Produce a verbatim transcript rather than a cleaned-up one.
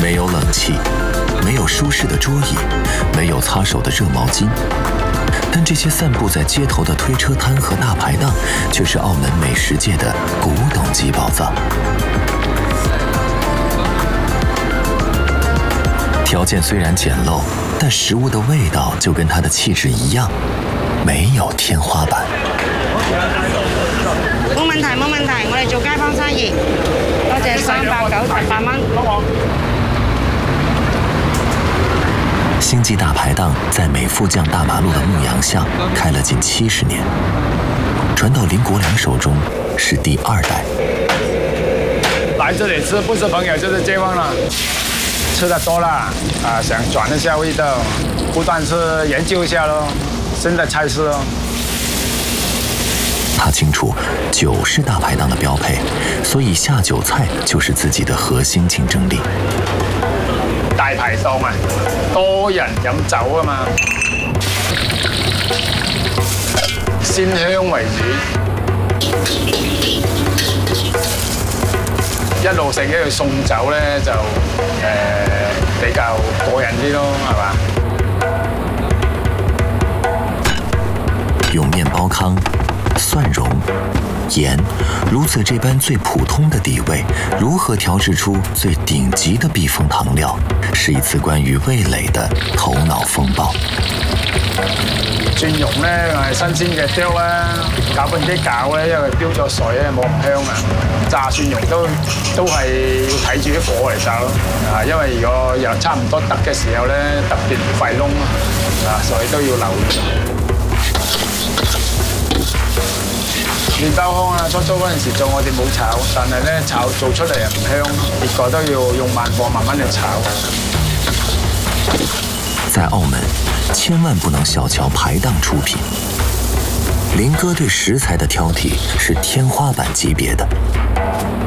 没有冷气，没有舒适的桌椅，没有擦手的热毛巾。但这些散布在街头的推车摊和大排档，却是澳门美食界的古董级宝藏。条件虽然简陋，但食物的味道就跟它的气质一样，没有天花板。 冇問題，冇問題，我哋做街坊生意，多謝三百九十八蚊。 星记大排档在美富巷大马路的牧羊巷开了近七十年，传到林国良手中是第二代。 来这里吃不是朋友就是街坊了。吃的多了啊，想转一下味道，不断是研究一下咯，新的菜式咯。 他清楚，酒是大排档的标配，所以下酒菜就是自己的核心竞争力。 大排檔啊，多人飲酒啊嘛，鮮香為主。一路食一路送酒咧，就誒、呃、比較過癮啲咯，係嘛？ 用面包糠、蒜蓉、盐，如此这般最普通的底味，如何調製出最頂級的避風糖料，是一次關於味蕾的頭腦風暴。 蒜蓉咧係新鮮嘅雕啦，攪拌機攪咧，因為飆咗水咧冇咁香啊。炸蒜蓉都都係要睇住啲火嚟炸咯，啊，因為如果又差唔多得嘅時候咧，特別費燶啊，所以都要留意。麵包糠啊，初初嗰陣時做我哋冇炒，但係咧炒做出嚟又唔香，結果都要用慢火慢慢地炒。 在澳門，千萬不能小瞧排檔出品。林哥對食材的挑剔是天花板級別的。